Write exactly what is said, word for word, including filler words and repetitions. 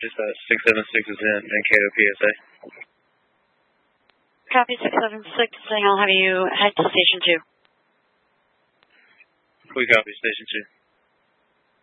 Just uh, six seven six is in Mankato, P S A. Copy six seven six, saying I'll have you head to Station two. We copy Station two.